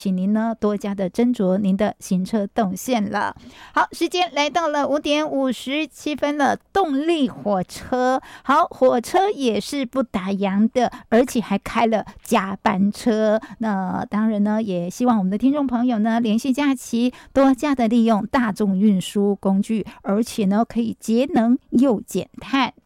请您呢多加的斟酌您的行车动线了。好，时间来到了5点57分了，动力火车，好，火车也是不打烊的，而且还开了加班车。那当然呢，也希望我们的听众朋友呢，连续假期多加的利用大众运输工具，而且呢可以节能又减碳。